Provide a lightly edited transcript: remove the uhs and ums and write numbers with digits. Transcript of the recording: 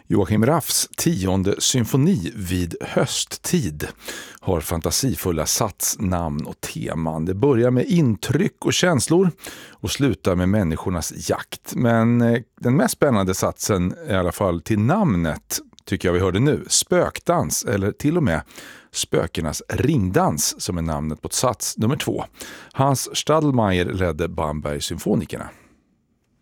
Joachim Raffs 10:e symfoni vid hösttid har fantasifulla sats, namn och teman. Det börjar med intryck och känslor och slutar med människornas jakt. Men den mest spännande satsen, i alla fall till namnet, tycker jag vi hörde nu. Spökdans, eller till och med Spökernas ringdans, som är namnet på sats nummer 2. Hans Stadelmeier ledde Bamberg-symfonikerna.